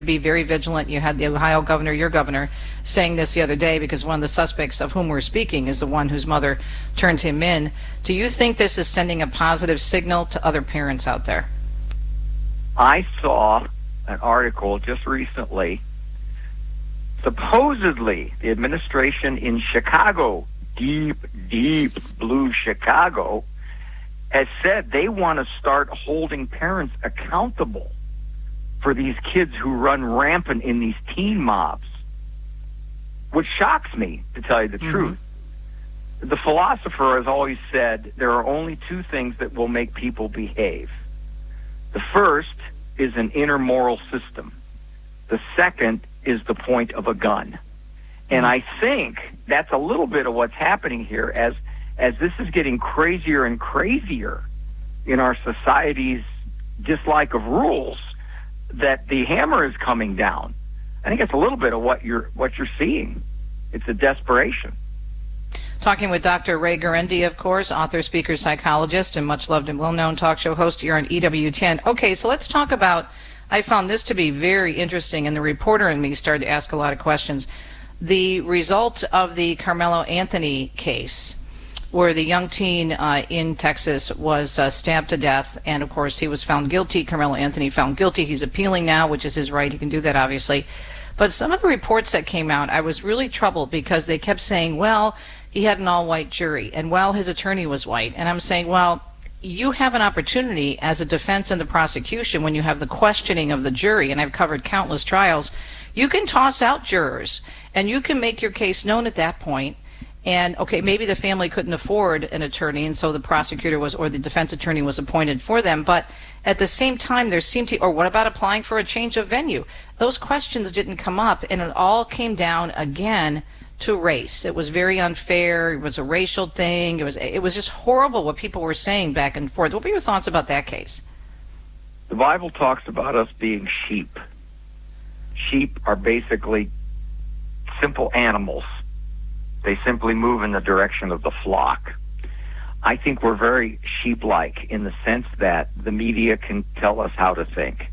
be very vigilant. You had the Ohio governor, your governor, saying this the other day because one of the suspects of whom we're speaking is the one whose mother turned him in. Do you think this is sending a positive signal to other parents out there? I saw an article just recently. Supposedly, the administration in Chicago, deep blue Chicago, has said they want to start holding parents accountable for these kids who run rampant in these teen mobs, which shocks me, to tell you the truth. The philosopher has always said there are only two things that will make people behave. The first is an inner moral system. The second is the point of a gun. And I think that's a little bit of what's happening here as this is getting crazier and crazier in our society's dislike of rules, that the hammer is coming down. I think it's a little bit of what you're seeing. It's a desperation. Talking with Dr. Ray Guarendi, of course, author, speaker, psychologist, and much loved and well-known talk show host here on EWTN. Okay, so let's talk about, I found this to be very interesting, and the reporter in me started to ask a lot of questions. The result of the Carmelo Anthony case, where the young teen in Texas was stabbed to death, and of course he was found guilty. Carmelo Anthony found guilty. He's appealing now, which is his right. He can do that, obviously. But some of the reports that came out, I was really troubled because they kept saying, well, he had an all-white jury, and well, his attorney was white. And I'm saying, well, you have an opportunity as a defense and the prosecution when you have the questioning of the jury, and I've covered countless trials, you can toss out jurors, and you can make your case known at that point. And, okay, maybe the family couldn't afford an attorney, and so the prosecutor was, or the defense attorney was appointed for them. But at the same time, there seemed to, or what about applying for a change of venue? Those questions didn't come up, and it all came down again to race. It was very unfair. It was a racial thing. It was just horrible what people were saying back and forth. What were your thoughts about that case? The Bible talks about us being sheep. Sheep are basically simple animals. They simply move in the direction of the flock. I think we're very sheep-like in the sense that the media can tell us how to think.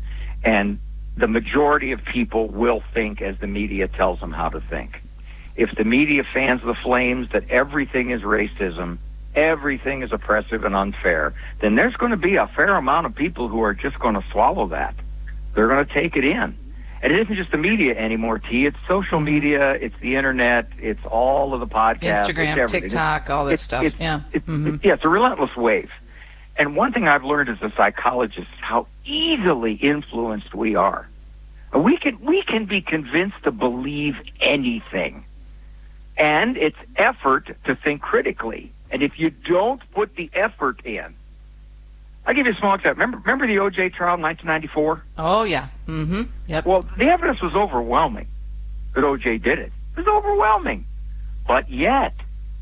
And the majority of people will think as the media tells them how to think. If the media fans the flames that everything is racism, everything is oppressive and unfair, then there's going to be a fair amount of people who are just going to swallow that. They're going to take it in. And it isn't just the media anymore, T. It's social media, it's the internet, it's all of the podcasts. Instagram, TikTok, all this stuff. Yeah, it's a relentless wave. And one thing I've learned as a psychologist is how easily influenced we are. We can be convinced to believe anything. And it's effort to think critically. And if you don't put the effort in, I'll give you a small example. Remember the O.J. trial in 1994? Oh, yeah. Mm-hmm. Yep. Well, the evidence was overwhelming that O.J. did it. It was overwhelming. But yet,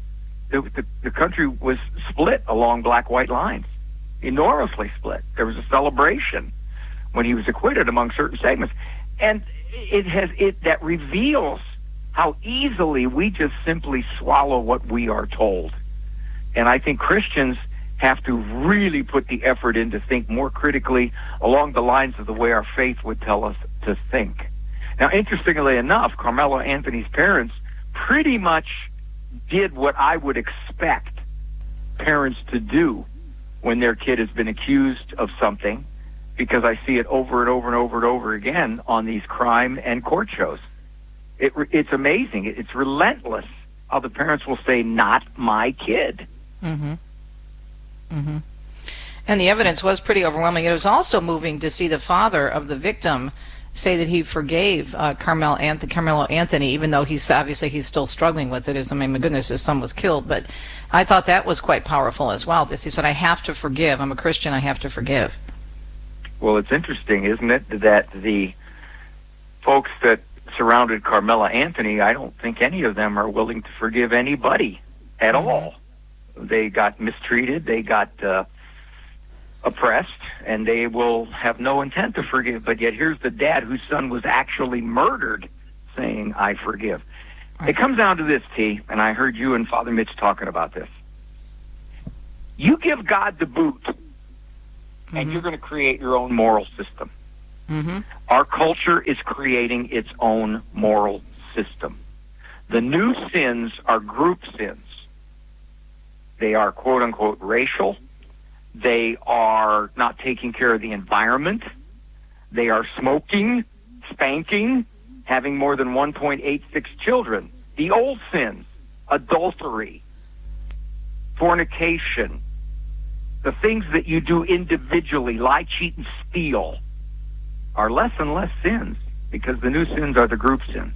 the country was split along black-white lines, enormously split. There was a celebration when he was acquitted among certain segments. And that reveals how easily we just simply swallow what we are told. And I think Christians have to really put the effort in to think more critically along the lines of the way our faith would tell us to think. Now, interestingly enough, Carmelo Anthony's parents pretty much did what I would expect parents to do when their kid has been accused of something, because I see it over and over and over and over again on these crime and court shows. It's amazing. It's relentless how the parents will say, not my kid. Mm-hmm. Mm-hmm. And the evidence was pretty overwhelming. It was also moving to see the father of the victim say that he forgave Carmelo Anthony, even though he's still struggling with it. I mean, my goodness, his son was killed. But I thought that was quite powerful as well. He said, I have to forgive. I'm a Christian. I have to forgive. Well, it's interesting, isn't it, that the folks that surrounded Carmelo Anthony, I don't think any of them are willing to forgive anybody at all. They got mistreated, they got oppressed, and they will have no intent to forgive. But yet here's the dad whose son was actually murdered saying, I forgive. Right. It comes down to this, T, and I heard you and Father Mitch talking about this. You give God the boot, and you're going to create your own moral system. Mm-hmm. Our culture is creating its own moral system. The new sins are group sins. They are quote-unquote racial. They are not taking care of the environment. They are smoking, spanking, having more than 1.86 children. The old sins, adultery, fornication, the things that you do individually, lie, cheat, and steal, are less and less sins because the new sins are the group sins.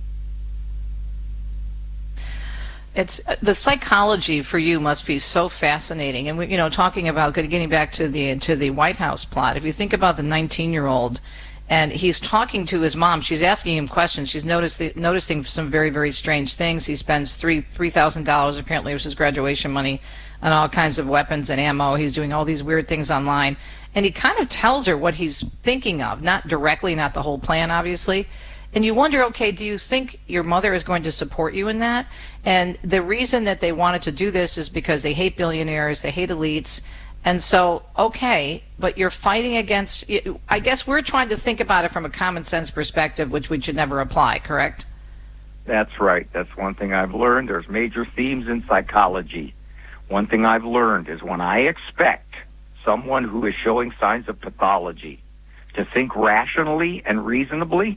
It's the psychology for you must be so fascinating. And we, talking about getting back to the White House plot. If you think about the 19-year-old, and he's talking to his mom, she's asking him questions. She's noticing some very, very strange things. He spends $3,000 apparently, it was his graduation money, on all kinds of weapons and ammo. He's doing all these weird things online, and he kind of tells her what he's thinking of, not directly, not the whole plan, obviously. And you wonder, okay, do you think your mother is going to support you in that? And the reason that they wanted to do this is because they hate billionaires, they hate elites. And so, okay, but you're fighting against, I guess we're trying to think about it from a common sense perspective, which we should never apply, correct? That's right. That's one thing I've learned. There's major themes in psychology. One thing I've learned is when I expect someone who is showing signs of pathology to think rationally and reasonably,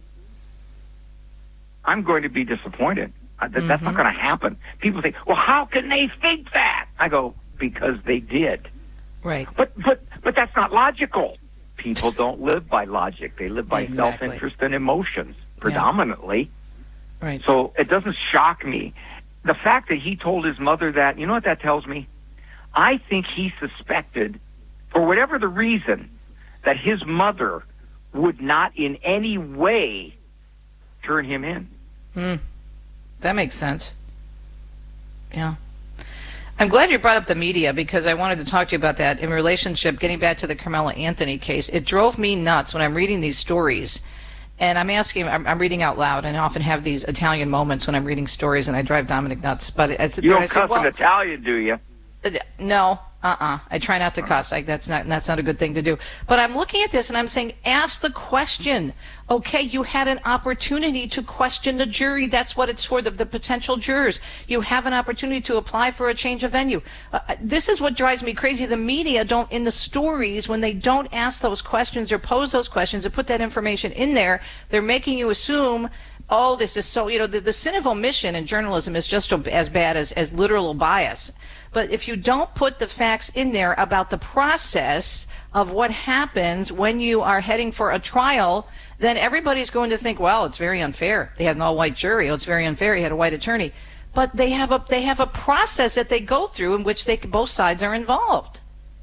I'm going to be disappointed. That's not going to happen. People say, well, how can they think that? I go, because they did. Right. But that's not logical. People don't live by logic. They live by Exactly. self-interest and emotions, predominantly. Yeah. Right. So it doesn't shock me. The fact that he told his mother that, you know what that tells me? I think he suspected, for whatever the reason, that his mother would not in any way turn him in. That makes sense. Yeah. I'm glad you brought up the media because I wanted to talk to you about that in relationship, getting back to the Carmela Anthony case. It drove me nuts when I'm reading these stories. And I'm reading out loud, and I often have these Italian moments when I'm reading stories, and I drive Dominic nuts. But I sit You there don't and I say, cuss in Italian, do you? No, I try not to cuss. That's not a good thing to do. But I'm looking at this and I'm saying, ask the question. Okay, you had an opportunity to question the jury. That's what it's for, the potential jurors. You have an opportunity to apply for a change of venue. This is what drives me crazy. The media don't, in the stories, when they don't ask those questions or pose those questions or put that information in there, they're making you assume, oh, this is so, the sin of omission in journalism is just as bad as literal bias. But if you don't put the facts in there about the process of what happens when you are heading for a trial, then everybody's going to think, well, it's very unfair. They had an all-white jury. Oh, it's very unfair. He had a white attorney. But they have a process that they go through in which both sides are involved.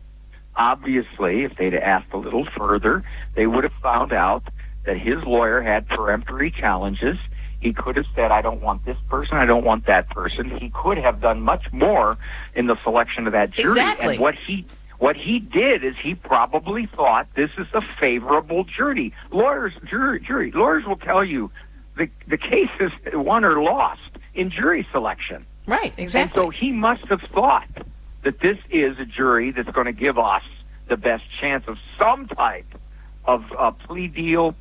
Obviously, if they'd asked a little further, they would have found out that his lawyer had peremptory challenges. He could have said, I don't want this person, I don't want that person. He could have done much more in the selection of that jury. Exactly. And what he did is he probably thought this is a favorable jury. Lawyers will tell you the case is won or lost in jury selection. Right, exactly. And so he must have thought that this is a jury that's going to give us the best chance of some type of plea deal,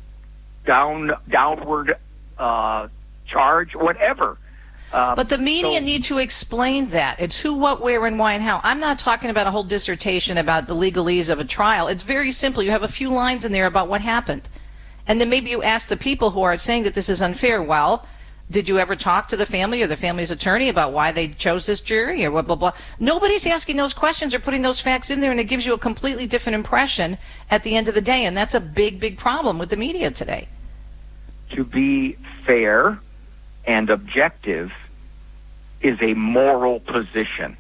downward charge, whatever. But the media need to explain that. It's who, what, where, and why, and how. I'm not talking about a whole dissertation about the legalese of a trial. It's very simple. You have a few lines in there about what happened. And then maybe you ask the people who are saying that this is unfair, well, did you ever talk to the family or the family's attorney about why they chose this jury or blah, blah. Nobody's asking those questions or putting those facts in there, and it gives you a completely different impression at the end of the day. And that's a big, big problem with the media today. To be fair and objective is a moral position.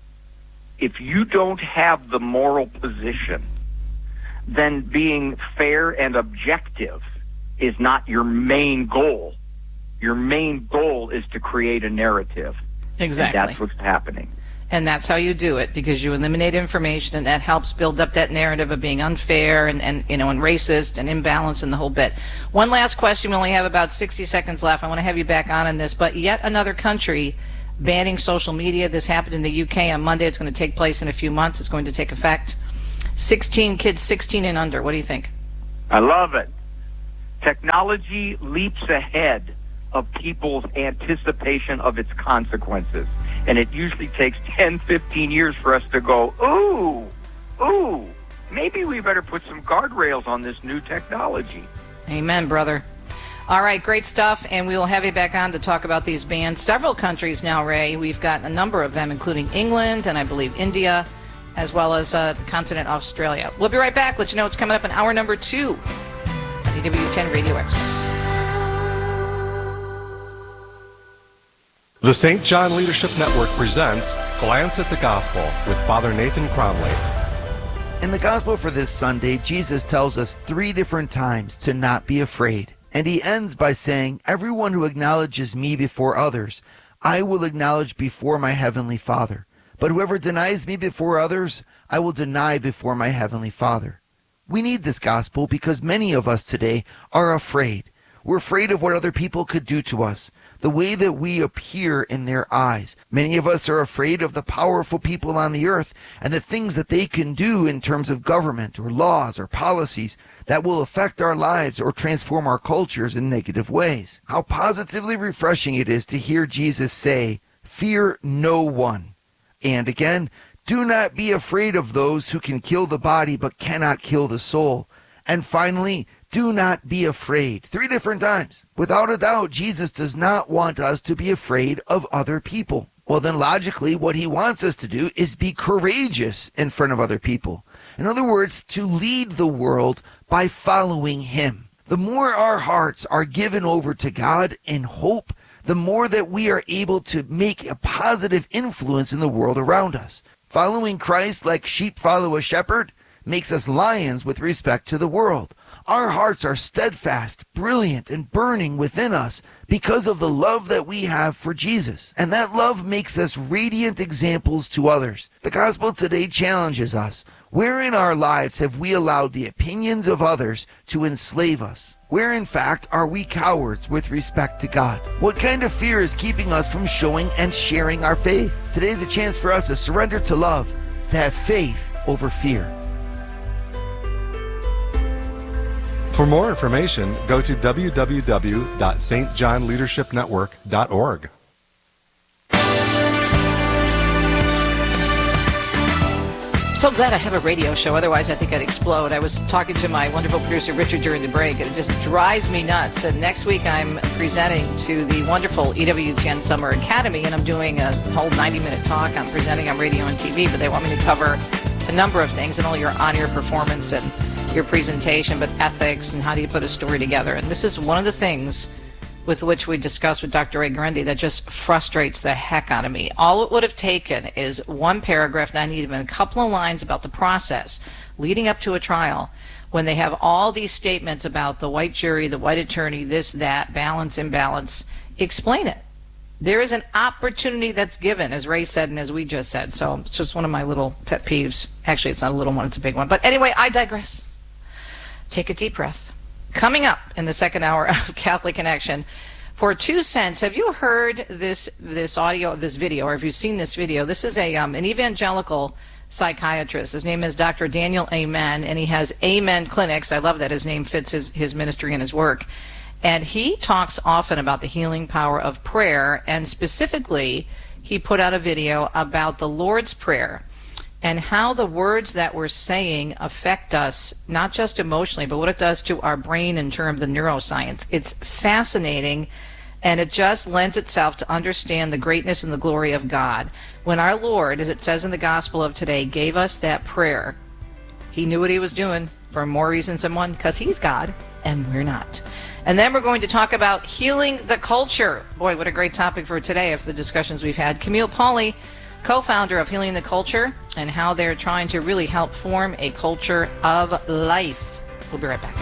If you don't have the moral position, then being fair and objective is not your main goal. Your main goal is to create a narrative. Exactly. And that's what's happening. And that's how you do it, because you eliminate information, and that helps build up that narrative of being unfair and racist and imbalanced and the whole bit. One last question. We only have about 60 seconds left. I want to have you back on this. But yet another country banning social media. This happened in the UK on Monday. It's going to take place in a few months. It's going to take effect. 16 kids, 16 and under. What do you think? I love it. Technology leaps ahead of people's anticipation of its consequences. And it usually takes 10, 15 years for us to go, ooh, maybe we better put some guardrails on this new technology. Amen, brother. All right, great stuff, and we will have you back on to talk about these bans. Several countries now, Ray. We've got a number of them, including England and I believe India, as well as the continent of Australia. We'll be right back. Let you know what's coming up in hour number 2 on EWTN Radio Express. The St. John Leadership Network presents Glance at the Gospel with Father Nathan Cromley. In the Gospel for this Sunday, Jesus tells us 3 different times to not be afraid. And he ends by saying, "Everyone who acknowledges me before others, I will acknowledge before my heavenly Father. But whoever denies me before others, I will deny before my heavenly Father." We need this gospel because many of us today are afraid. We're afraid of what other people could do to us, the way that we appear in their eyes. Many of us are afraid of the powerful people on the earth and the things that they can do in terms of government or laws or policies that will affect our lives or transform our cultures in negative ways. How positively refreshing it is to hear Jesus say, "Fear no one." And again, "Do not be afraid of those who can kill the body but cannot kill the soul." And finally, "Do not be afraid." 3 different times. Without a doubt, Jesus does not want us to be afraid of other people. Well, then logically, what he wants us to do is be courageous in front of other people. In other words, to lead the world by following him. The more our hearts are given over to God in hope, the more that we are able to make a positive influence in the world around us. Following Christ like sheep follow a shepherd makes us lions with respect to the world. Our hearts are steadfast, brilliant, and burning within us because of the love that we have for Jesus. And that love makes us radiant examples to others. The gospel today challenges us. Where in our lives have we allowed the opinions of others to enslave us? Where in fact are we cowards with respect to God? What kind of fear is keeping us from showing and sharing our faith? Today's a chance for us to surrender to love, to have faith over fear. For more information, go to www.stjohnleadershipnetwork.org. So glad I have a radio show. Otherwise, I think I'd explode. I was talking to my wonderful producer, Richard, during the break, and it just drives me nuts. And next week, I'm presenting to the wonderful EWTN Summer Academy, and I'm doing a whole 90-minute talk. I'm presenting on radio and TV, but they want me to cover a number of things, and all your on-air performance and your presentation, but ethics and how do you put a story together. And this is one of the things with which we discussed with Dr. Ray Guarendi that just frustrates the heck out of me. All it would have taken is one paragraph, not even a couple of lines about the process leading up to a trial, when they have all these statements about the white jury, the white attorney, this, that, balance, imbalance. Explain it. There is an opportunity that's given, as Ray said and as we just said. So it's just one of my little pet peeves. Actually, it's not a little one, it's a big one. But anyway, I digress. Take a deep breath. Coming up in the second hour of Catholic Connection, for 2 cents, have you heard this audio of this video, or have you seen this video? This is an evangelical psychiatrist. His name is Dr. Daniel Amen, and he has Amen Clinics. I love that his name fits his ministry and his work. And he talks often about the healing power of prayer, and specifically, he put out a video about the Lord's Prayer and how the words that we're saying affect us, not just emotionally, but what it does to our brain in terms of the neuroscience. It's fascinating, and it just lends itself to understand the greatness and the glory of God. When our Lord, as it says in the gospel of today, gave us that prayer, he knew what he was doing for more reasons than one, because he's God and we're not. And then we're going to talk about healing the culture. Boy, what a great topic for today after the discussions we've had. Camille Pauley, co-founder of Healing the Culture, and how they're trying to really help form a culture of life. We'll be right back.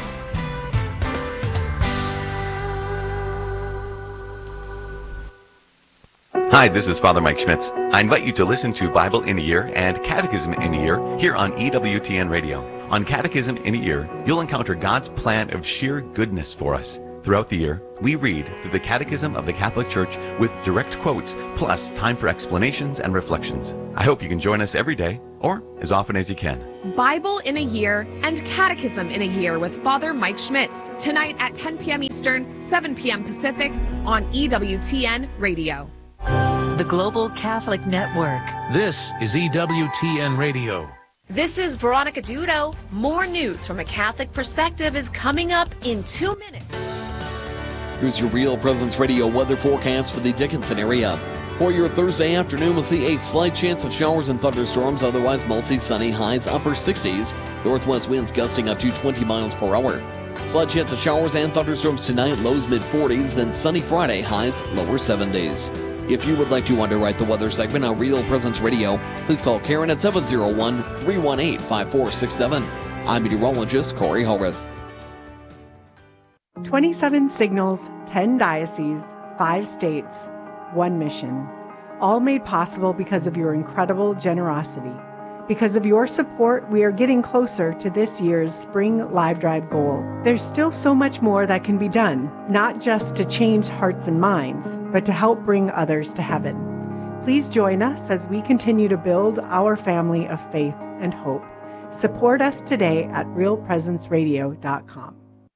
Hi, this is Father Mike Schmitz. I invite you to listen to Bible in a Year and Catechism in a Year here on EWTN Radio. On Catechism in a Year, you'll encounter God's plan of sheer goodness for us. Throughout the year, we read through the Catechism of the Catholic Church with direct quotes, plus time for explanations and reflections. I hope you can join us every day or as often as you can. Bible in a Year and Catechism in a Year with Father Mike Schmitz, tonight at 10 p.m. Eastern, 7 p.m. Pacific on EWTN Radio. The Global Catholic Network. This is EWTN Radio. This is Veronica Dudo. More news from a Catholic perspective is coming up in 2 minutes. Here's your Real Presence Radio weather forecast for the Dickinson area. For your Thursday afternoon, we'll see a slight chance of showers and thunderstorms, otherwise mostly sunny, highs upper 60s. Northwest winds gusting up to 20 miles per hour. Slight chance of showers and thunderstorms tonight, lows mid-40s, then sunny Friday, highs lower 70s. If you would like to underwrite the weather segment on Real Presence Radio, please call Karen at 701-318-5467. I'm meteorologist Corey Horwath. 27 signals, 10 dioceses, 5 states, 1 mission. All made possible because of your incredible generosity. Because of your support, we are getting closer to this year's Spring Live Drive goal. There's still so much more that can be done, not just to change hearts and minds, but to help bring others to heaven. Please join us as we continue to build our family of faith and hope. Support us today at realpresenceradio.com.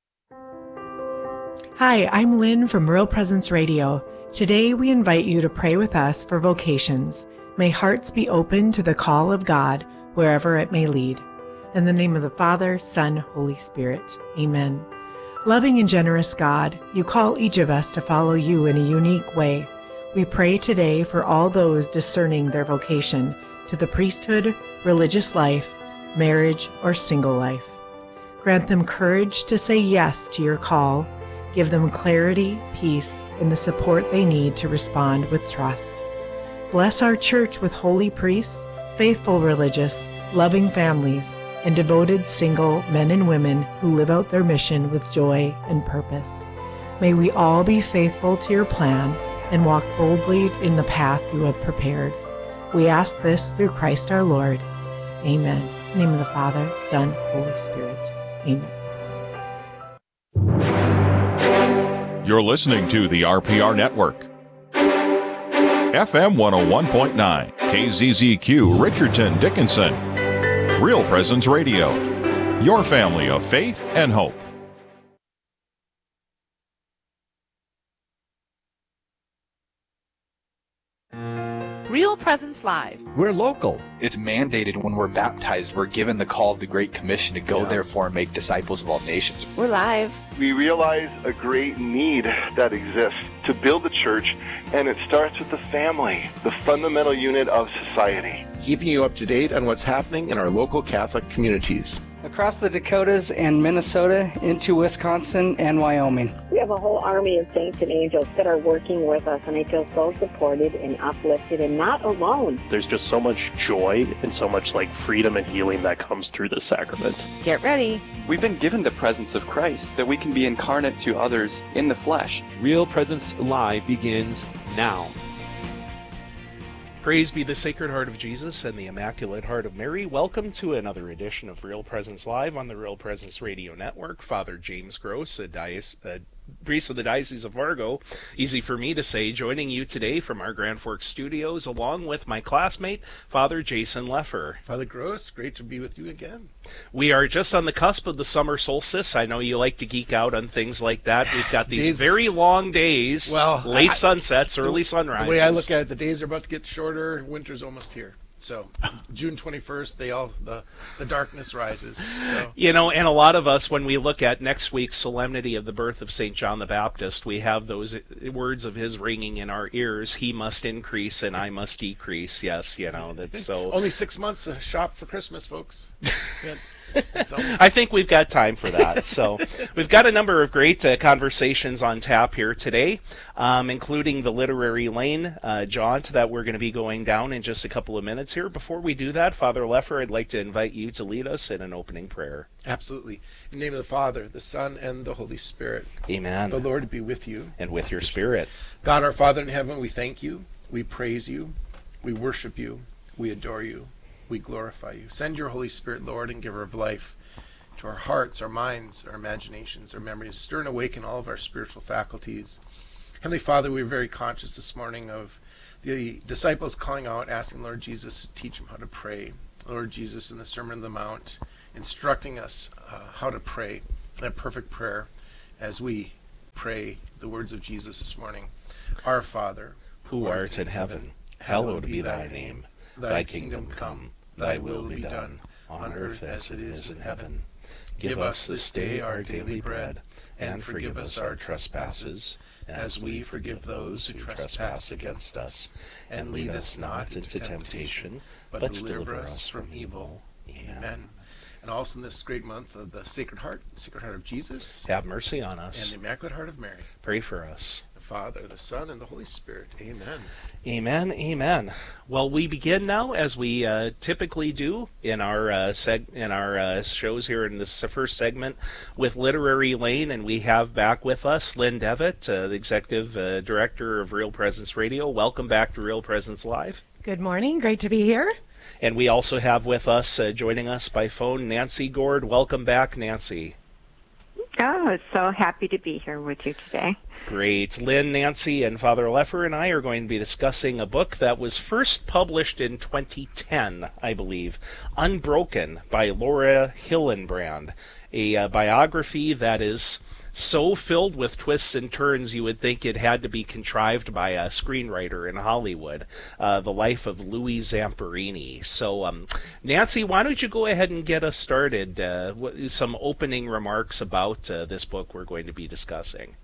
Hi, I'm Lynn from Real Presence Radio. Today we invite you to pray with us for vocations. May hearts be open to the call of God wherever it may lead. In the name of the Father, Son, Holy Spirit. Amen. Loving and generous God, you call each of us to follow you in a unique way. We pray today for all those discerning their vocation to the priesthood, religious life, marriage, or single life. Grant them courage to say yes to your call. Give them clarity, peace, and the support they need to respond with trust. Bless our church with holy priests, faithful religious, loving families, and devoted single men and women who live out their mission with joy and purpose. May we all be faithful to your plan and walk boldly in the path you have prepared. We ask this through Christ our Lord. Amen. In the name of the Father, Son, Holy Spirit. Amen. You're listening to the RPR Network. FM 101.9, KZZQ, Richardson, Dickinson. Real Presence Radio. Your family of faith and hope. Real Presence Live. We're local. It's mandated when we're baptized. We're given the call of the Great Commission to go, therefore, and make disciples of all nations. We're live. We realize a great need that exists to build the church, and it starts with the family, the fundamental unit of society. Keeping you up to date on what's happening in our local Catholic communities. Across the Dakotas and Minnesota into Wisconsin and Wyoming. We have a whole army of saints and angels that are working with us, and I feel so supported and uplifted and not alone. There's just so much joy and so much freedom and healing that comes through the sacrament. Get ready. We've been given the presence of Christ that we can be incarnate to others in the flesh. Real Presence Live begins now. Praise be the Sacred Heart of Jesus and the Immaculate Heart of Mary. Welcome to another edition of Real Presence Live on the Real Presence Radio Network. Father James Gross, a priest of the Diocese of Fargo, easy for me to say, joining you today from our Grand Forks studios, along with my classmate, Father Jason Leffer. Father Gross, great to be with you again. We are just on the cusp of the summer solstice. I know you like to geek out on things like that. We've got these very long days, late sunsets, early sunrises. The way I look at it, the days are about to get shorter, winter's almost here. So June 21st, the darkness rises. So. And a lot of us, when we look at next week's solemnity of the birth of St. John the Baptist, we have those words of his ringing in our ears. He must increase and I must decrease. Yes, that's so. Only 6 months to shop for Christmas, folks. I think we've got time for that. So we've got a number of great conversations on tap here today, including the literary lane jaunt that we're going to be going down in just a couple of minutes here. Before we do that, Father Leffer, I'd like to invite you to lead us in an opening prayer. Absolutely. In the name of the Father, the Son, and the Holy Spirit. Amen. The Lord be with you. And with your spirit. God, our Father in heaven, we thank you. We praise you. We worship you. We adore you. We glorify you. Send your Holy Spirit, Lord, and giver of life, to our hearts, our minds, our imaginations, our memories. Stir and awaken all of our spiritual faculties. Heavenly Father, we are very conscious this morning of the disciples calling out, asking Lord Jesus to teach them how to pray. Lord Jesus, in the Sermon on the Mount, instructing us how to pray that perfect prayer as we pray the words of Jesus this morning. Our Father, who art in heaven, hallowed be thy name. Thy kingdom come, thy will be done, on earth as it is in heaven. Give us this day our daily bread, and forgive us our trespasses, as we forgive those who trespass against us. And lead us not into temptation, but deliver us from evil. Amen. And also in this great month of the Sacred Heart of Jesus, have mercy on us. And the Immaculate Heart of Mary, pray for us. The Father, the Son, and the Holy Spirit. Amen. Amen. Amen. Well, we begin now, as we typically do in our shows here in this first segment, with Literary Lane, and we have back with us Lynn Devitt, the Executive Director of Real Presence Radio. Welcome back to Real Presence Live. Good morning. Great to be here. And we also have with us, joining us by phone, Nancy Gord. Welcome back, Nancy. Oh, so happy to be here with you today. Great. Lynn, Nancy, and Father Leffer and I are going to be discussing a book that was first published in 2010, I believe, Unbroken by Laura Hillenbrand, a biography that is so filled with twists and turns you would think it had to be contrived by a screenwriter in Hollywood, the life of Louis Zamperini. So, Nancy, why don't you go ahead and get us started? Some opening remarks about this book we're going to be discussing.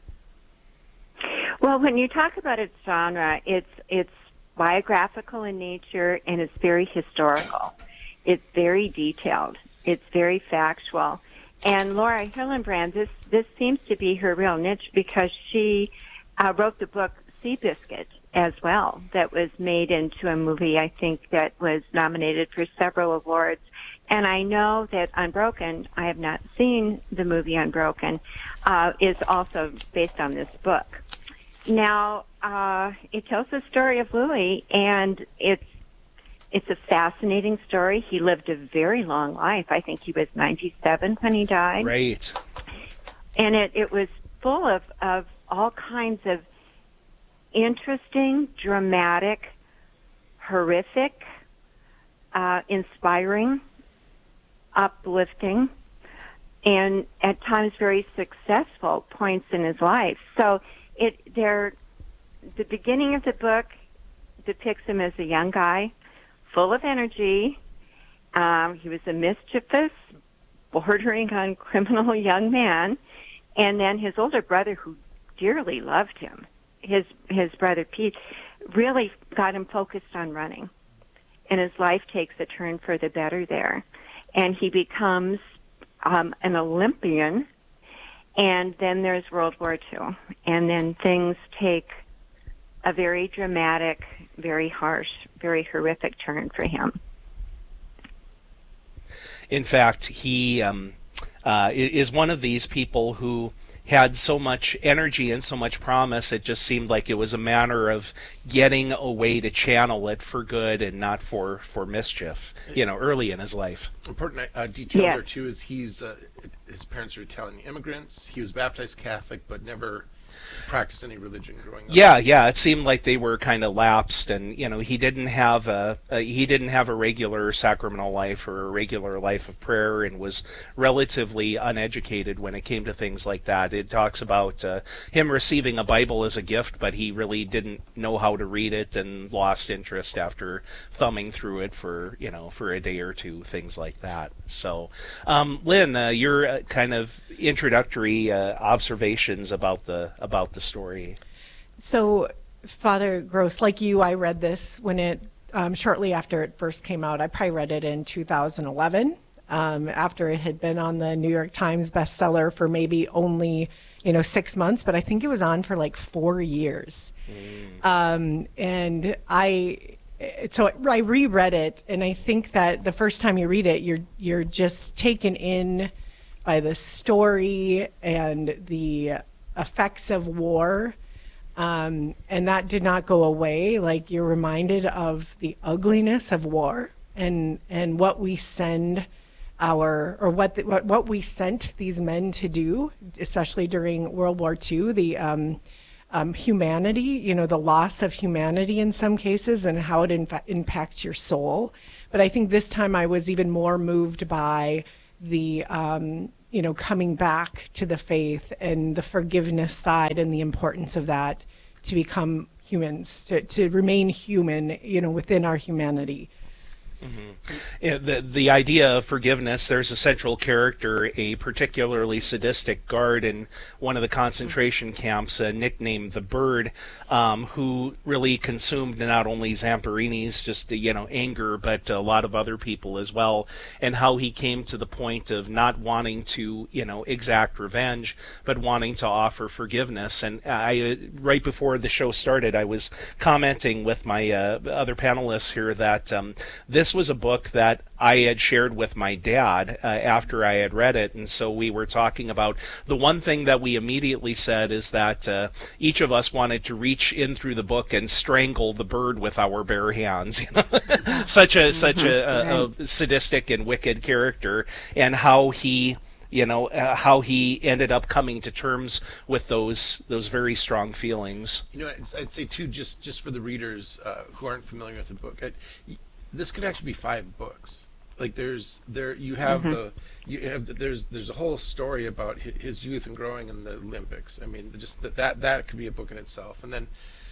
Well, when you talk about its genre, it's biographical in nature, and it's very historical. It's very detailed. It's very factual. And Laura Hillenbrand, this seems to be her real niche, because she wrote the book Seabiscuit as well, that was made into a movie, I think, that was nominated for several awards. And I know that Unbroken, I have not seen the movie Unbroken, is also based on this book. Now, it tells the story of Louis, and it's a fascinating story. He lived a very long life. I think he was 97 when he died. Right. And it was full of all kinds of interesting, dramatic, horrific, inspiring, uplifting, and at times very successful points in his life. So the beginning of the book depicts him as a young guy, full of energy. He was a mischievous, bordering on criminal young man. And then his older brother, who dearly loved him, his brother Pete, really got him focused on running. And his life takes a turn for the better there. And he becomes an Olympian. And then there's World War II. And then things take a very dramatic, very harsh, very horrific turn for him. In fact, he is one of these people who had so much energy and so much promise, it just seemed like it was a matter of getting a way to channel it for good and not for mischief, early in his life. Important detail there, too, is his parents are Italian immigrants. He was baptized Catholic, but never practiced any religion growing up. Yeah, it seemed like they were kind of lapsed, and he didn't have a regular sacramental life or a regular life of prayer, and was relatively uneducated when it came to things like that. It talks about him receiving a Bible as a gift, but he really didn't know how to read it and lost interest after thumbing through it for a day or two, things like that. So, Lynn, your kind of introductory observations about the story. So, Father Gross, like you, I read this when it shortly after it first came out. I probably read it in 2011, after it had been on the New York Times bestseller for maybe only 6 months, but I think it was on for like 4 years. And I reread it, and I think that the first time you read it, you're just taken in by the story and the effects of war, and that did not go away. Like, you're reminded of the ugliness of war and what we send what we sent these men to do, especially during World War II. humanity, the loss of humanity in some cases and how it impacts your soul. But I think this time I was even more moved by the, coming back to the faith and the forgiveness side and the importance of that to become humans, to remain human, within our humanity. Mm-hmm. Yeah, the idea of forgiveness, there's a central character, a particularly sadistic guard in one of the concentration camps, nicknamed the Bird, who really consumed not only Zamperini's just anger, but a lot of other people as well, and how he came to the point of not wanting to exact revenge, but wanting to offer forgiveness. And I right before the show started, I was commenting with my other panelists here that this was a book that I had shared with my dad after I had read it, and so we were talking about the one thing that we immediately said is that each of us wanted to reach in through the book and strangle the Bird with our bare hands. Such a sadistic and wicked character, and how he ended up coming to terms with those very strong feelings. I'd say too, just for the readers who aren't familiar with the book, this could actually be 5 books. Like there's a whole story about his youth and growing in the Olympics. I mean, just that could be a book in itself. And then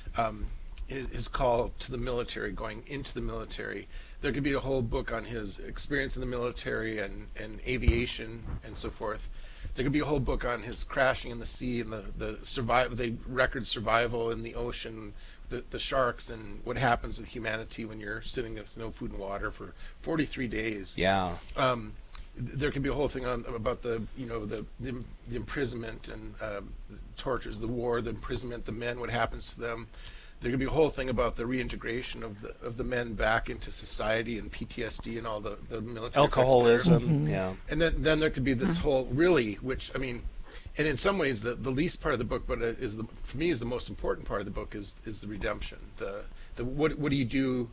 his call to the military, going into the military. There could be a whole book on his experience in the military and aviation and so forth. There could be a whole book on his crashing in the sea and the record survival in the ocean, the sharks, and what happens with humanity when you're sitting with no food and water for 43 days. Yeah. There could be a whole thing about the imprisonment and tortures, the war, the imprisonment, the men, what happens to them. There could be a whole thing about the reintegration of the men back into society and PTSD and all the military alcoholism. Mm-hmm. Yeah. And then there could be this whole which I mean. And in some ways, the least part of the book, but for me is the most important part of the book, is the redemption. What do you do?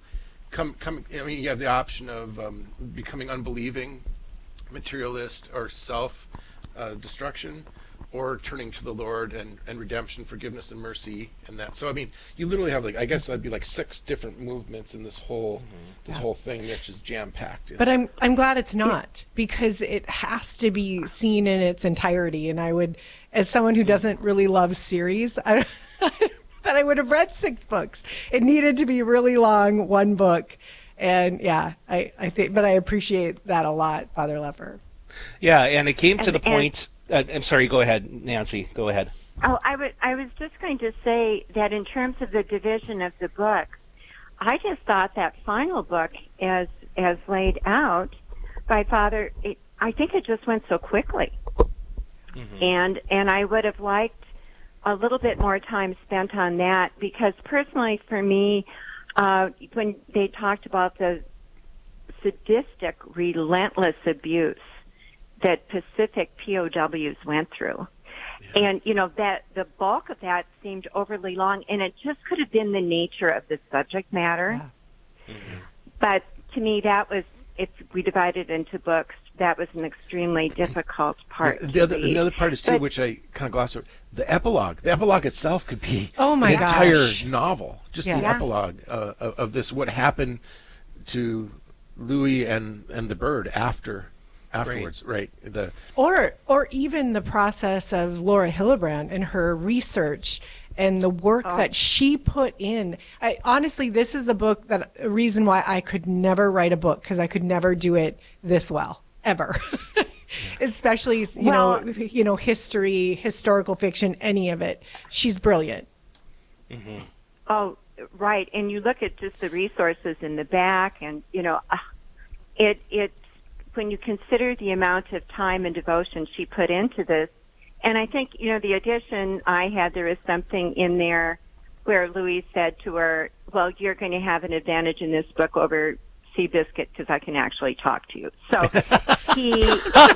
You have the option of becoming unbelieving, materialist, or self-destruction, or turning to the Lord and redemption, forgiveness, and mercy, and that. So I mean, you literally have I guess that'd be 6 different movements in this whole whole thing, which is jam packed. But I'm glad it's not, because it has to be seen in its entirety. And I would, as someone who doesn't really love series, that I would have read 6 books. It needed to be really long, one book, and I think. But I appreciate that a lot, Father Leffer. Yeah, and it came to the point. I'm sorry, go ahead, Nancy. Go ahead. Oh, I was just going to say that in terms of the division of the book, I just thought that final book, as laid out by Father, I think it just went so quickly. Mm-hmm. And I would have liked a little bit more time spent on that, because personally for me, when they talked about the sadistic, relentless abuse that Pacific POWs went through. Yeah. And, that the bulk of that seemed overly long, and it just could have been the nature of the subject matter. Yeah. Mm-hmm. But to me, that was, if we divided into books, that was an extremely difficult part. The other part is, too, which I kind of glossed over, the epilogue. The epilogue itself could be an entire novel. Just the epilogue of this, what happened to Louis and the Bird afterwards, right? Or even the process of Laura Hillebrand and her research and the work that she put in. Honestly, this is a reason why I could never write a book, because I could never do it this well, ever. Especially, history, historical fiction, any of it. She's brilliant. Mm-hmm. Oh, right. And you look at just the resources in the back, and, it when you consider the amount of time and devotion she put into this, and I think, the edition I had, there is something in there where Louis said to her, well, you're going to have an advantage in this book over Seabiscuit because I can actually talk to you. So he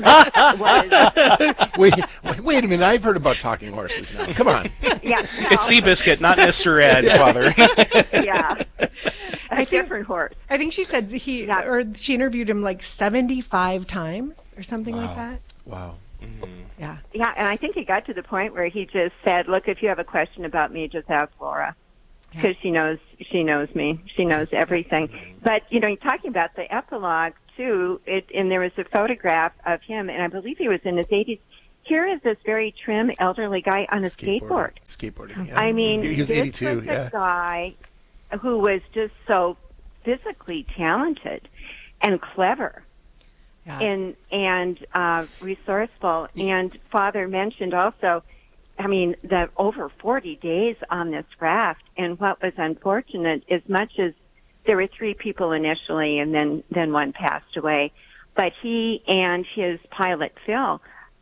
was... Wait a minute, I've heard about talking horses now. Come on. Yeah, it's Seabiscuit, not Mr. Ed, Father. Yeah. Different horse. I think she said she interviewed him 75 times or something like that. Wow. Mm-hmm. Yeah. Yeah, and I think he got to the point where he just said, "Look, if you have a question about me, just ask Laura." Because she knows me. She knows everything. But, you're talking about the epilogue, too, and there was a photograph of him, and I believe he was in his 80s. Here is this very trim, elderly guy on a skateboard. Skateboarding, yeah. I mean, he was 82, this was a guy who was just so physically talented and clever and resourceful. And Father mentioned also, the over 40 days on this raft, and what was unfortunate, as much as there were 3 people initially and then one passed away, but he and his pilot, Phil,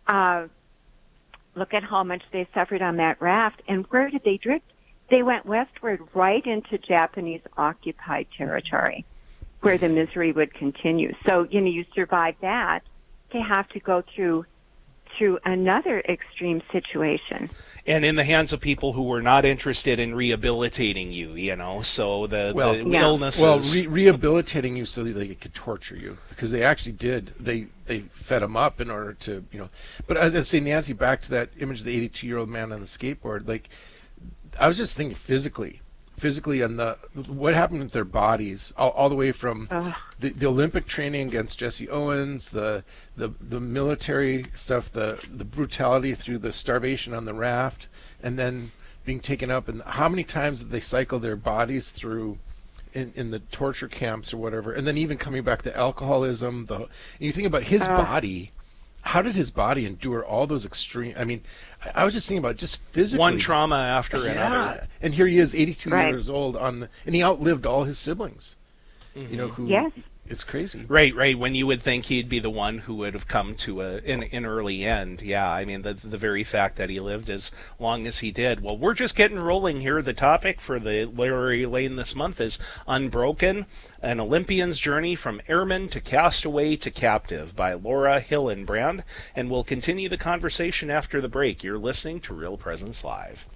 look at how much they suffered on that raft. And where did they drift? They went westward right into Japanese-occupied territory, where the misery would continue. So, you survive that to have to go through another extreme situation. And in the hands of people who were not interested in rehabilitating you, so the illnesses. Well, rehabilitating you so that they could torture you, because they actually did. They fed him up in order to, But as I say, Nancy, back to that image of the 82-year-old man on the skateboard, I was just thinking physically on what happened with their bodies, all the way from the Olympic training against Jesse Owens, the military stuff, the brutality through the starvation on the raft, and then being taken up, and how many times did they cycle their bodies through in the torture camps or whatever, and then even coming back to alcoholism. And you think about his body. How did his body endure all those extreme? I was just thinking about just physically. One trauma after another. And here he is, 82 years old, and he outlived all his siblings. Mm-hmm. It's crazy. Right. When you would think he'd be the one who would have come to an early end. Yeah, the very fact that he lived as long as he did. Well, we're just getting rolling here. The topic for the Literary Lane this month is Unbroken, an Olympian's Journey from Airman to Castaway to Captive by Laura Hillenbrand. And we'll continue the conversation after the break. You're listening to Real Presence Live.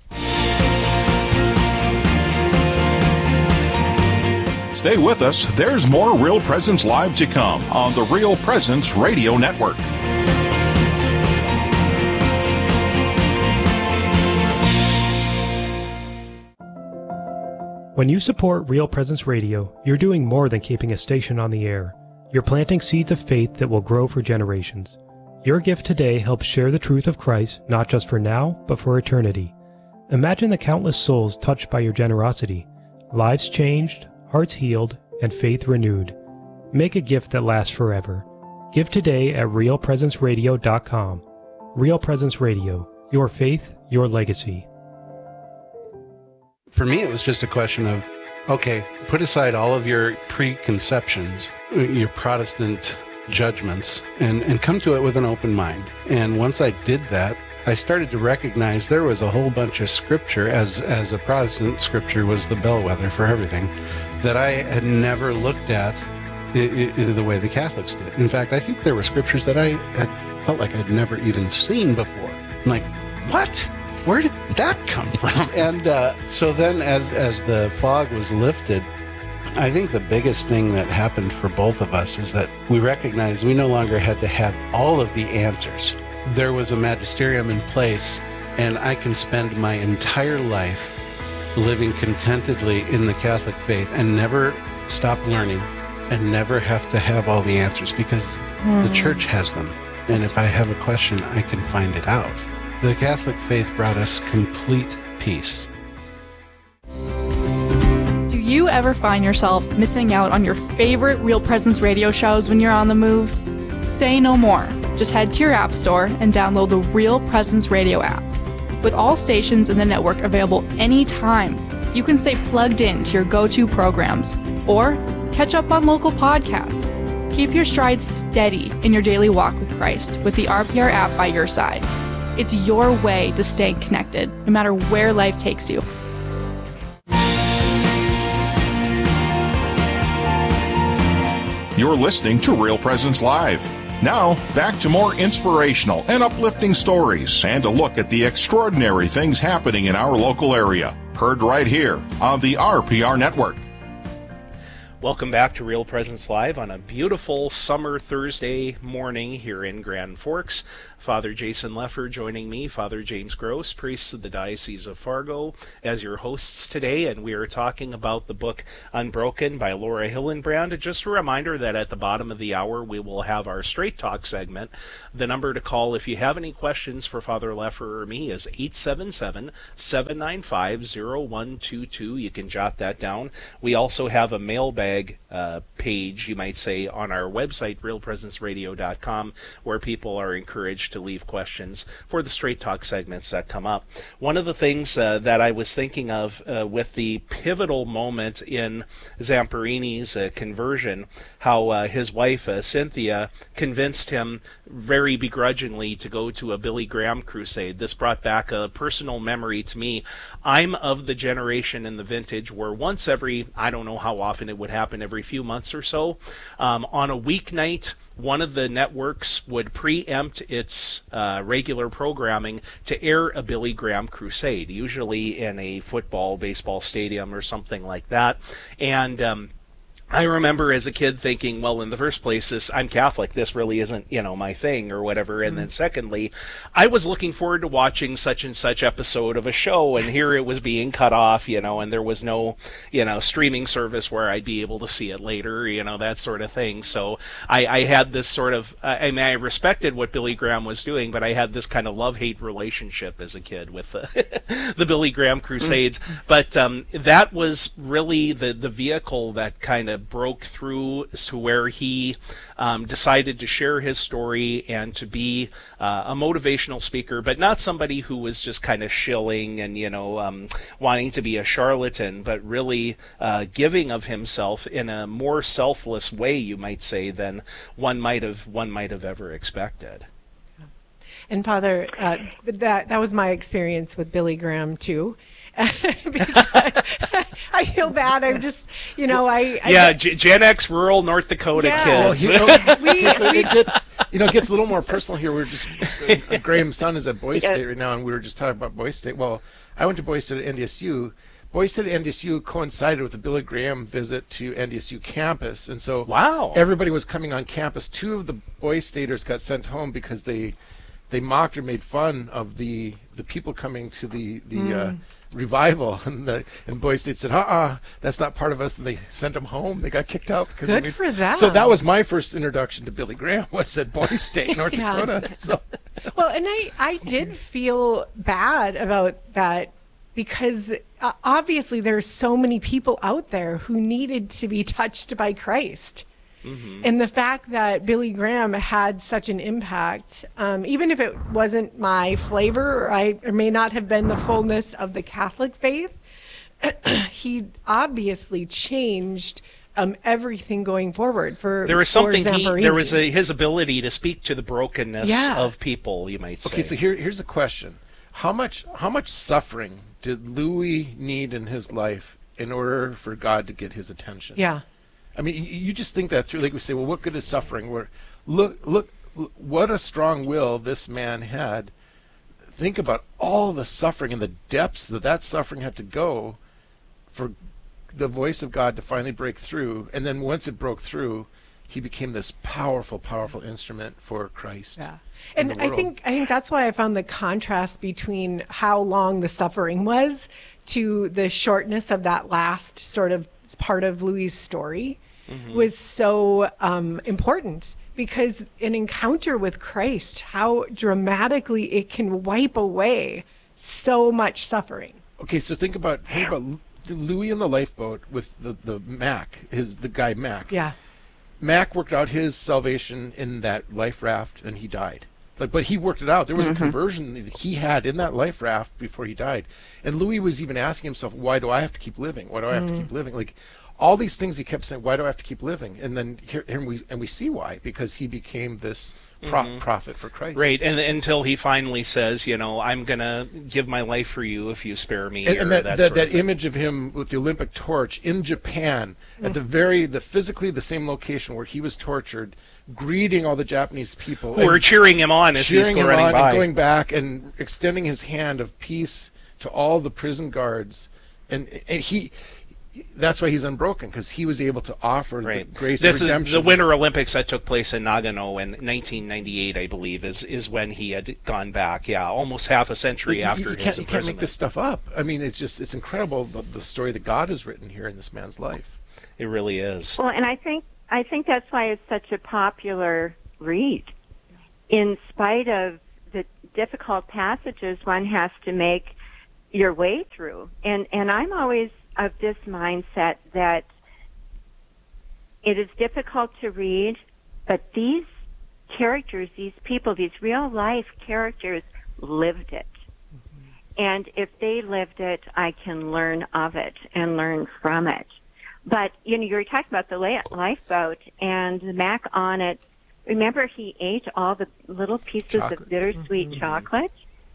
Stay with us. There's more Real Presence Live to come on the Real Presence Radio Network. When you support Real Presence Radio, you're doing more than keeping a station on the air. You're planting seeds of faith that will grow for generations. Your gift today helps share the truth of Christ, not just for now, but for eternity. Imagine the countless souls touched by your generosity, lives changed, hearts healed, and faith renewed. Make a gift that lasts forever. Give today at realpresenceradio.com. Real Presence Radio. Your faith, your legacy. For me, it was just a question of, okay, put aside all of your preconceptions, your Protestant judgments, and come to it with an open mind. And once I did that, I started to recognize there was a whole bunch of scripture, as a Protestant, scripture was the bellwether for everything, that I had never looked at the way the Catholics did. In fact, I think there were scriptures that I had felt like I'd never even seen before. I'm like, what? Where did that come from? And so then as the fog was lifted, I think the biggest thing that happened for both of us is that we recognized we no longer had to have all of the answers. There was a magisterium in place, and I can spend my entire life living contentedly in the Catholic faith and never stop learning and never have to have all the answers, because the Church has them. And if I have a question, I can find it out. The Catholic faith brought us complete peace. Do you ever find yourself missing out on your favorite Real Presence radio shows when you're on the move? Say no more. Just head to your app store and download the Real Presence Radio app. With all stations in the network available anytime, you can stay plugged in to your go-to programs or catch up on local podcasts. Keep your strides steady in your daily walk with Christ with the RPR app by your side. It's your way to stay connected, no matter where life takes you. You're listening to Real Presence Live. Now, back to more inspirational and uplifting stories and a look at the extraordinary things happening in our local area. Heard right here on the RPR Network. Welcome back to Real Presence Live on a beautiful summer Thursday morning here in Grand Forks. Father Jason Leffer joining me, Father James Gross, priest of the Diocese of Fargo, as your hosts today, and we are talking about the book Unbroken by Laura Hillenbrand. Just a reminder that at the bottom of the hour we will have our Straight Talk segment. The number to call if you have any questions for Father Leffer or me is 877-795-0122. You can jot that down. We also have a mailbag page, you might say, on our website, realpresenceradio.com, where people are encouraged to leave questions for the Straight Talk segments that come up. One of the things that I was thinking of with the pivotal moment in Zamperini's conversion, how his wife, Cynthia, convinced him very begrudgingly to go to a Billy Graham crusade. This brought back a personal memory to me. I'm of the generation in the vintage where once every, I don't know how often it would happen, every few months or so, on a weeknight, one of the networks would preempt its regular programming to air a Billy Graham crusade, usually in a football, baseball stadium or something like that. And I remember as a kid thinking, well, in the first place, I'm Catholic. This really isn't, my thing or whatever. And then secondly, I was looking forward to watching such and such episode of a show, and here it was being cut off, and there was no, streaming service where I'd be able to see it later, that sort of thing. So I had this sort of, I respected what Billy Graham was doing, but I had this kind of love-hate relationship as a kid with the Billy Graham crusades. But that was really the vehicle that kind of broke through to where he decided to share his story and to be a motivational speaker, but not somebody who was just kind of shilling and wanting to be a charlatan, but really giving of himself in a more selfless way, you might say, than one might have ever expected. And Father, that was my experience with Billy Graham too. I feel bad. I'm just, Gen X rural North Dakota kids. Well, it gets a little more personal here. We're just Graham's son is at Boys State right now, and we were just talking about Boys State. Well, I went to Boys State at NDSU. Boys State at NDSU coincided with the Billy Graham visit to NDSU campus, and so everybody was coming on campus. Two of the Boys Staters got sent home because they mocked or made fun of the people coming to the revival, and Boys State said, that's not part of us, and they sent them home. They got kicked out. Good for them. So that was my first introduction to Billy Graham, was at Boys State, North Dakota. So. Well, and I did feel bad about that, because obviously there's so many people out there who needed to be touched by Christ. Mm-hmm. And the fact that Billy Graham had such an impact, even if it wasn't my flavor, or may not have been the fullness of the Catholic faith, he obviously changed everything going forward for there was something his ability to speak to the brokenness of people, you might say. Okay, so here's a question. How much suffering did Louis need in his life in order for God to get his attention? Yeah. I mean, you just think that through. Like we say, well, what good is suffering? Look, what a strong will this man had. Think about all the suffering and the depths that suffering had to go for the voice of God to finally break through. And then once it broke through, he became this powerful, powerful instrument for Christ. Yeah. And I think that's why I found the contrast between how long the suffering was to the shortness of that last sort of part of Louis' story was so important, because an encounter with Christ, how dramatically it can wipe away so much suffering. Okay, so think about Louis in the lifeboat with the Mac, the guy Mac. Yeah. Mac worked out his salvation in that life raft, and he died. But he worked it out. There was a conversion that he had in that life raft before he died. And Louis was even asking himself, why do I have to keep living? Why do I have to keep living? Like, all these things he kept saying, why do I have to keep living? And then we see why, because he became this prophet for Christ. Right, and until he finally says, I'm going to give my life for you if you spare me. And that image of him with the Olympic torch in Japan, at the physically the same location where he was tortured, greeting all the Japanese people. Who were cheering him on as he's running by. And going back and extending his hand of peace to all the prison guards. And that's why he's unbroken, because he was able to offer the grace This of redemption. is the Winter Olympics that took place in Nagano in 1998, I believe, is when he had gone back. Yeah, almost half a century after his imprisonment. You can't make this stuff up. I mean, it's incredible the story that God has written here in this man's life. It really is. Well, and I think that's why it's such a popular read. In spite of the difficult passages one has to make your way through. And I'm always of this mindset that it is difficult to read, but these characters, these people, these real life characters lived it. Mm-hmm. And if they lived it, I can learn of it and learn from it. But, you were talking about the lifeboat and Mac on it. Remember, he ate all the little pieces of bittersweet chocolate?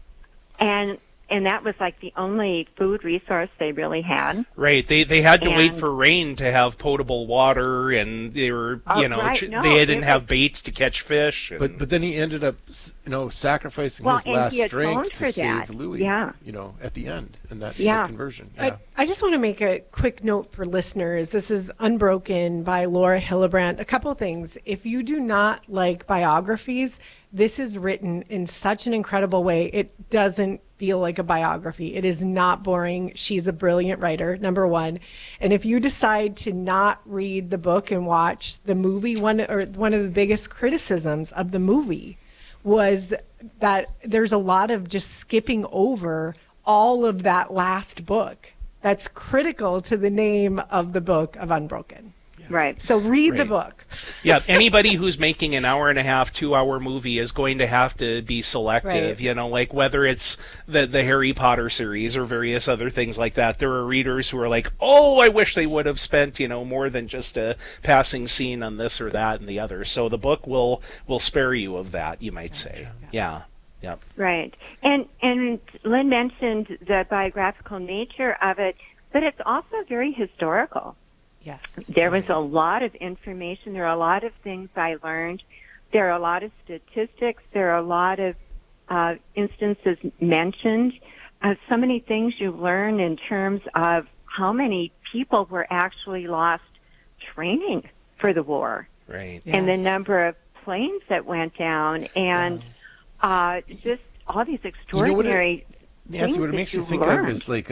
And that was like the only food resource they really had. Right. They had to wait for rain to have potable water, and they were, they didn't have baits to catch fish. And... But then he ended up, sacrificing his last strength to save Louis. Yeah. At the end in that conversion. Yeah. I just want to make a quick note for listeners. This is Unbroken by Laura Hillebrand. A couple things. If you do not like biographies, this is written in such an incredible way. It doesn't feel like a biography. It is not boring. She's a brilliant writer, number one. And if you decide to not read the book and watch the movie, one of the biggest criticisms of the movie was that there's a lot of just skipping over all of that last book. That's critical to the name of the book of Unbroken. Right. So read the book. Yeah, anybody who's making an hour and a half, 2-hour movie is going to have to be selective, like whether it's the Harry Potter series or various other things like that. There are readers who are like, oh, I wish they would have spent, more than just a passing scene on this or that and the other. So the book will spare you of that, you might say. Yeah. Yep. Right. And Lynn mentioned the biographical nature of it, but it's also very historical. Yes. There was a lot of information. There are a lot of things I learned. There are a lot of statistics. There are a lot of instances mentioned. So many things you learn in terms of how many people were actually lost training for the war. Right. And the number of planes that went down, and just all these extraordinary Nancy, what it makes you think learned. of is like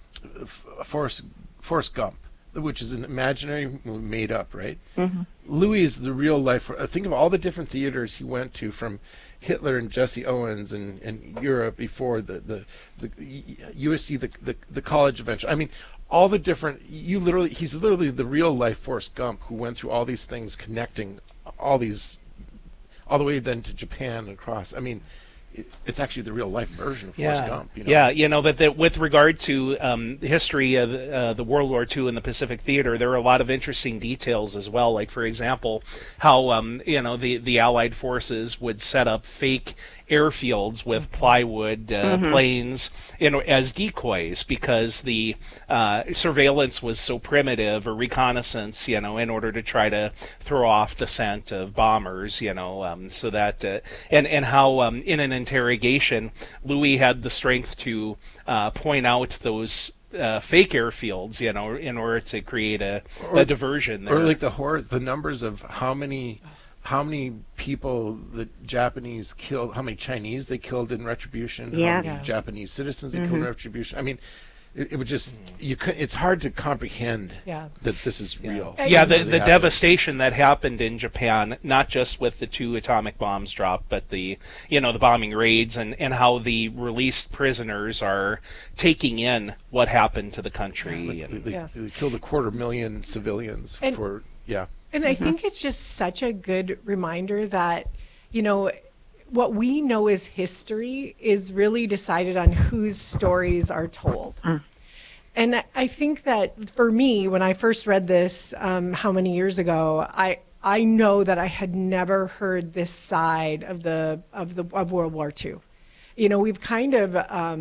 Forrest Gump, which is an imaginary movie made up, right? Mm-hmm. Louis is the real life. Think of all the different theaters he went to, from Hitler and Jesse Owens and Europe before the USC, the college eventually. I mean, all the different. He's literally the real life Forrest Gump who went through all these things, connecting all the way then to Japan and across. I mean, it's actually the real life version of Forrest Gump. Yeah, but with regard to the history of the World War II and the Pacific Theater, there are a lot of interesting details as well. Like, for example, how the Allied forces would set up fake airfields with plywood planes as decoys, because the surveillance was so primitive, or reconnaissance, in order to try to throw off the scent of bombers, so that and how in an interrogation Louis had the strength to point out those fake airfields, in order to create a diversion there. Or like the numbers of how many people the Japanese killed, how many Chinese they killed in retribution, how many Japanese citizens they killed in retribution. I mean, it would just, it's hard to comprehend that this is real. Yeah, the devastation that happened in Japan, not just with the 2 atomic bombs dropped, but the bombing raids, and how the released prisoners are taking in what happened to the country. They killed 250,000 civilians And I think it's just such a good reminder that, what we know as history is really decided on whose stories are told. And I think that for me, when I first read this, how many years ago, I know that I had never heard this side of World War II. we've kind of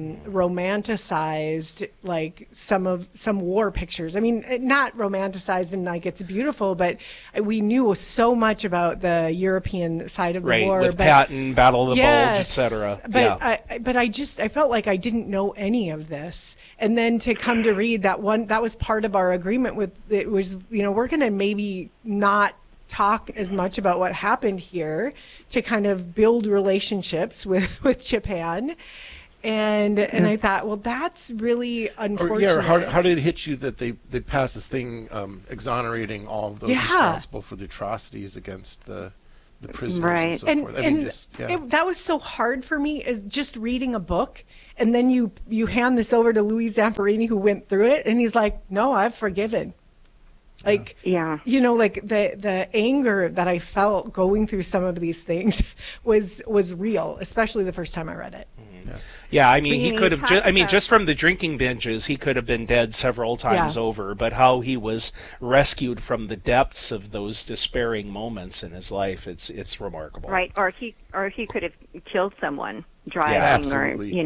romanticized like some war pictures. I mean, not romanticized and like it's beautiful, but we knew so much about the European side of the war. With Patton, Battle of the Bulge, etc. But I felt like I didn't know any of this. And then to come to read that was part of our agreement with it was, we're going to maybe not talk as much about what happened here to kind of build relationships with Japan. And I thought, well, that's really unfortunate. How did it hit you that they passed a thing exonerating all of those responsible for the atrocities against the prisoners and so forth? That was so hard for me, is just reading a book, and then you hand this over to Louis Zamperini, who went through it, and he's like, no, I've forgiven. Like, like the anger that I felt going through some of these things was real, especially the first time I read it. Yeah, I mean, he could have. Just from the drinking binges, he could have been dead several times over. But how he was rescued from the depths of those despairing moments in his life, it's remarkable. Right, or he could have killed someone driving, or he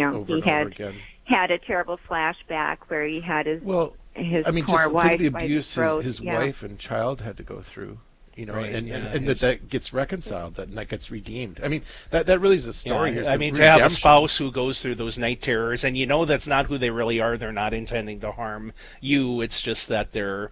had a terrible flashback where he had his poor wife. The abuse his wife and child had to go through. And that gets reconciled, that gets redeemed. I mean, that really is a story. Yeah, to have a spouse who goes through those night terrors, and that's not who they really are. They're not intending to harm you. It's just that they're,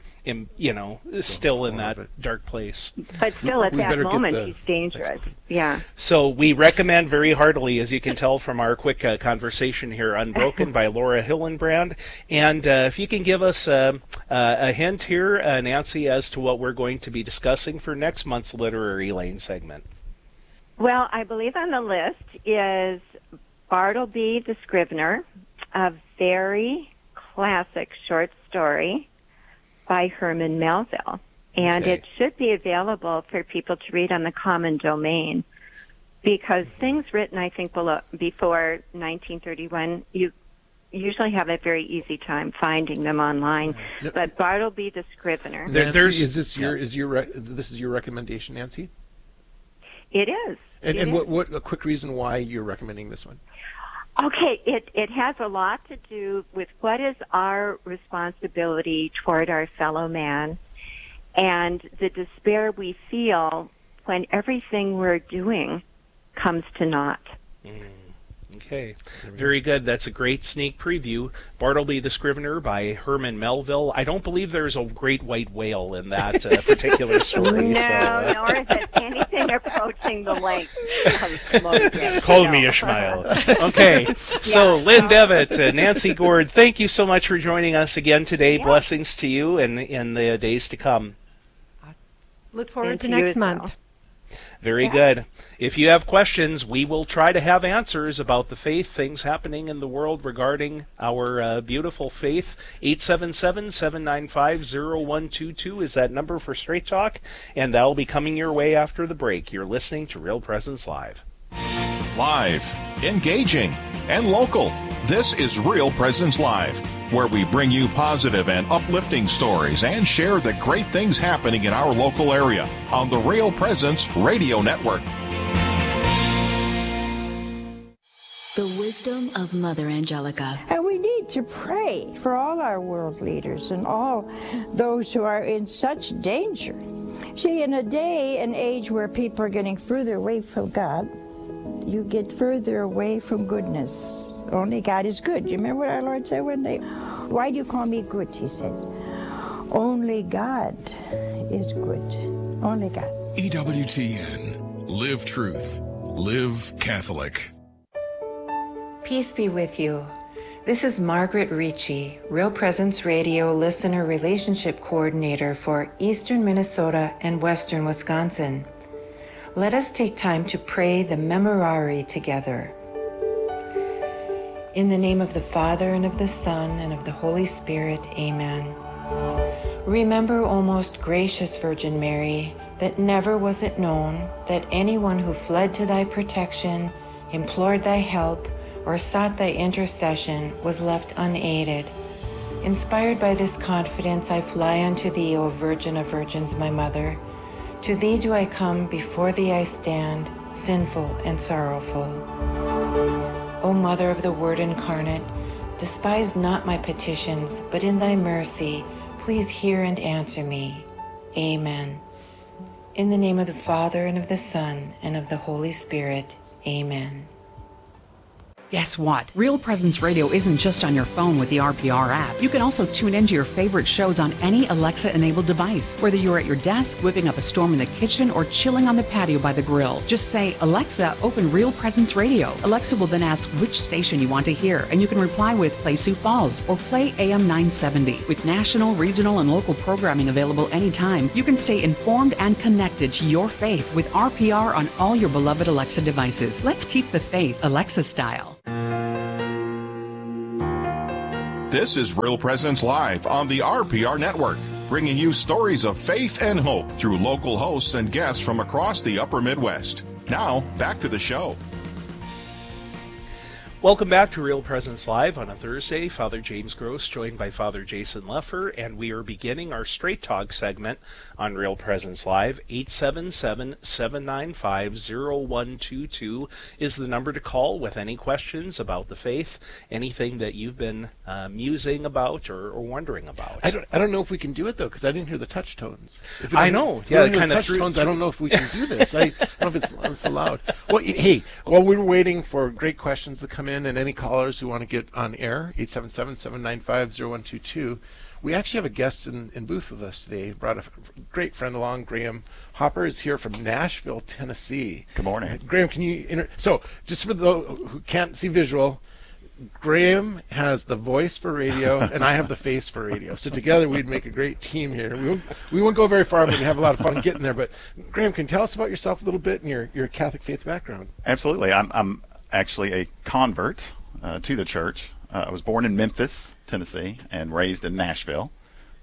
still in that dark place. But still, at that moment, he's dangerous. Yeah. So we recommend very heartily, as you can tell from our quick conversation here, Unbroken by Laura Hillenbrand. And if you can give us a hint here, Nancy, as to what we're going to be discussing for next month's Literary Lane segment. Well, I believe on the list is Bartleby the Scrivener, a very classic short story by Herman Melville. And it should be available for people to read on the common domain, because things written, I think, before 1931, you usually have a very easy time finding them online. But Bartleby the Scrivener. Nancy, is this your recommendation, Nancy? It is. And what a quick reason why you're recommending this one? Okay, it has a lot to do with what is our responsibility toward our fellow man, and the despair we feel when everything we're doing comes to naught. Okay, very good. That's a great sneak preview. Bartleby the Scrivener by Herman Melville. I don't believe there's a great white whale in that particular story. No, nor is it anything approaching the length of Call me Ishmael. Okay, so Lynn Devitt, Nancy Gord, thank you so much for joining us again today. Yeah. Blessings to you and in the days to come. Look forward to next month. Very good. If you have questions, we will try to have answers about the faith, things happening in the world regarding our beautiful faith. 877-795-0122 is that number for Straight Talk, and that'll be coming your way after the break. You're listening to Real Presence Live. Live, engaging, and local. This is Real Presence Live, where we bring you positive and uplifting stories and share the great things happening in our local area on the Real Presence Radio Network. The wisdom of Mother Angelica. And we need to pray for all our world leaders and all those who are in such danger. See, in a day and age where people are getting further away from God, you get further away from goodness. Only God is good. You remember what our Lord said one day? Why do you call me good? He said. Only God is good. Only God. EWTN. Live truth. Live Catholic. Peace be with you. This is Margaret Ricci, Real Presence Radio Listener Relationship Coordinator for Eastern Minnesota and Western Wisconsin. Let us take time to pray the Memorare together. In the name of the Father, and of the Son, and of the Holy Spirit, amen. Remember, O most gracious Virgin Mary, that never was it known that anyone who fled to thy protection, implored thy help, or sought thy intercession was left unaided. Inspired by this confidence, I fly unto thee, O Virgin of Virgins, my Mother. To thee do I come, before thee I stand, sinful and sorrowful. O Mother of the Word incarnate, despise not my petitions, but in thy mercy, please hear and answer me. Amen. In the name of the Father, and of the Son, and of the Holy Spirit. Amen. Guess what? Real Presence Radio isn't just on your phone with the RPR app. You can also tune into your favorite shows on any Alexa-enabled device, whether you're at your desk, whipping up a storm in the kitchen, or chilling on the patio by the grill. Just say, Alexa, open Real Presence Radio. Alexa will then ask which station you want to hear, and you can reply with Play Sioux Falls or Play AM 970. With national, regional, and local programming available anytime, you can stay informed and connected to your faith with RPR on all your beloved Alexa devices. Let's keep the faith Alexa style. This is Real Presence Live on the RPR Network, bringing you stories of faith and hope through local hosts and guests from across the upper Midwest. Now, back to the show. Welcome back to Real Presence Live on a Thursday. Father James Gross joined by Father Jason Leffer, and we are beginning our Straight Talk segment on Real Presence Live. 877-795-0122 is the number to call with any questions about the faith, anything that you've been musing about or wondering about. I don't know if we can do it, though, because I didn't hear the touch tones. I know. Yeah, kind of touch tones. I don't know if we can do this. I don't know if it's allowed. Well, hey, while we were waiting for great questions to come in, and any callers who want to get on air, 877-795-0122. We actually have a guest in booth with us today. Brought a great friend along. Graham Hopper is here from Nashville, Tennessee. Good morning. Graham, can you... So, just for those who can't see visual, Graham has the voice for radio, and I have the face for radio. So together we'd make a great team here. We won't go very far, but we have a lot of fun getting there. But Graham, can you tell us about yourself a little bit and your Catholic faith background? Absolutely. I'm actually a convert to the church. I was born in Memphis, Tennessee, and raised in Nashville,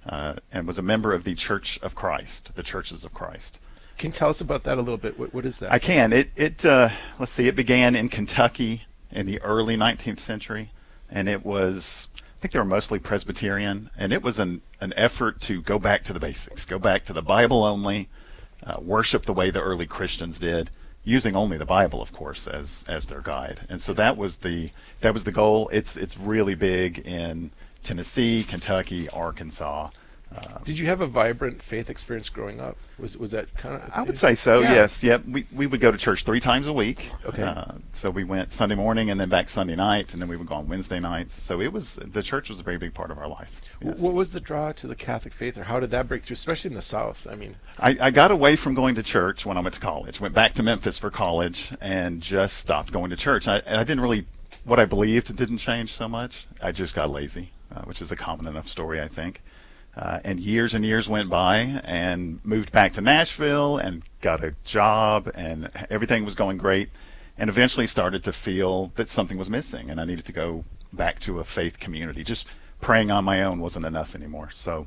and was a member of the Church of Christ, the Churches of Christ. Can you tell us about that a little bit? What is that? I can. Let's see, it began in Kentucky in the early 19th century, and I think they were mostly Presbyterian, and it was an effort to go back to the basics, go back to the Bible only, worship the way the early Christians did, using only the Bible, of course, as their guide. And so that was the goal. It's really big in Tennessee, Kentucky, Arkansas. Did you have a vibrant faith experience growing up? Was that kind of? I would say so. Yeah. Yes. Yeah. We would go to church 3 times a week. Okay. So we went Sunday morning and then back Sunday night, and then we would go on Wednesday nights. So the church was a very big part of our life. Yes. What was the draw to the Catholic faith, or how did that break through, especially in the South? I mean, I got away from going to church when I went to college. Went back to Memphis for college and just stopped going to church. I didn't really, what I believed didn't change so much. I just got lazy, which is a common enough story, I think. And years went by, and moved back to Nashville and got a job, and everything was going great, and eventually started to feel that something was missing, and I needed to go back to a faith community. Just praying on my own wasn't enough anymore. So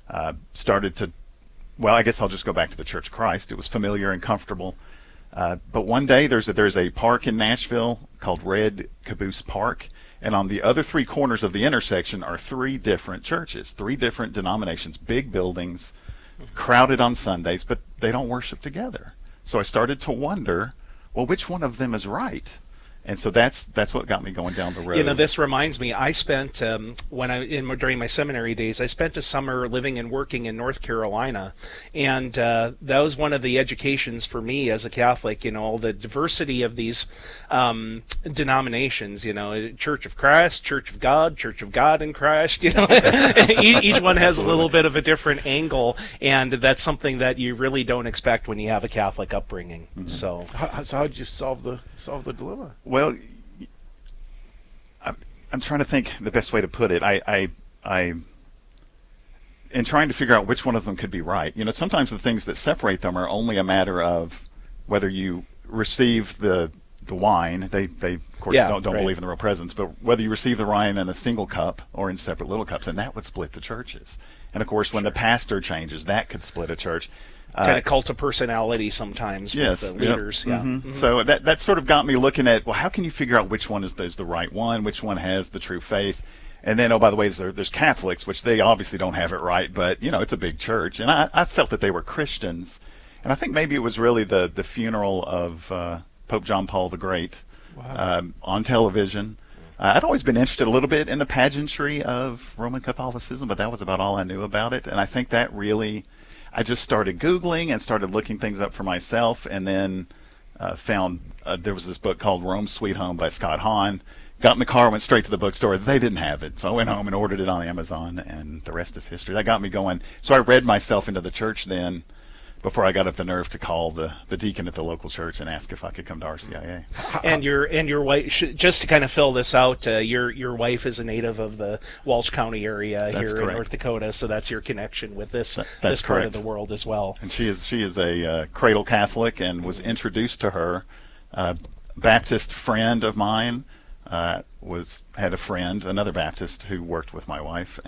started to, I guess I'll just go back to the Church of Christ. It was familiar and comfortable. But one day there's a park in Nashville called Red Caboose Park, and on the other 3 corners of the intersection are 3 different churches, 3 different denominations, big buildings, crowded on Sundays, but they don't worship together. So I started to wonder, well, which one of them is right? And so that's what got me going down the road. You know, this reminds me, I spent, during my seminary days, I spent a summer living and working in North Carolina, and that was one of the educations for me as a Catholic, the diversity of these denominations, Church of Christ, Church of God in Christ, each one has a little bit of a different angle, and that's something that you really don't expect when you have a Catholic upbringing. Mm-hmm. So how did you solve the dilemma? Well, I'm trying to think the best way to put it. I in trying to figure out which one of them could be right. Sometimes the things that separate them are only a matter of whether you receive the wine. They of course don't believe in the real presence, but whether you receive the wine in a single cup or in separate little cups, and that would split the churches. And of course, when the pastor changes, that could split a church. Kind of cult of personality sometimes with the leaders. Yep. Yeah. Mm-hmm. So that sort of got me looking at, well, how can you figure out which one is the right one, which one has the true faith? And then, by the way, there's Catholics, which they obviously don't have it right, but, it's a big church. And I felt that they were Christians. And I think maybe it was really the funeral of Pope John Paul the Great on television. I'd always been interested a little bit in the pageantry of Roman Catholicism, but that was about all I knew about it. And I think that really, I just started Googling and started looking things up for myself, and then found there was this book called Rome Sweet Home by Scott Hahn. Got in the car, went straight to the bookstore. They didn't have it, so I went home and ordered it on Amazon, and the rest is history. That got me going. So I read myself into the church then, before I got up the nerve to call the deacon at the local church and ask if I could come to RCIA. And your wife, just to kind of fill this out, your wife is a native of the Walsh County area here in North Dakota, so that's your connection with this part of the world as well. And she is a cradle Catholic, and was introduced to her. Baptist friend of mine had a friend, another Baptist, who worked with my wife,